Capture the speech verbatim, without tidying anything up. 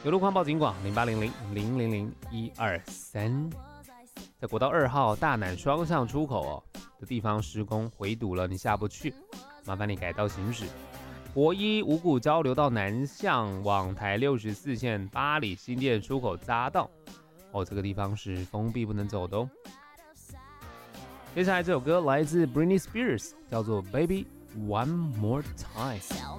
有路况报警广零八零零零零零一二三。在国道二号大南双向出口哦的地方施工回堵了，你下不去，麻烦你改道行驶。国一五股交流道南向往台六十四线八里新店出口匝道哦，这个地方是封闭不能走的哦。接下来这首歌来自 Britney Spears， 叫做 Baby One More Time。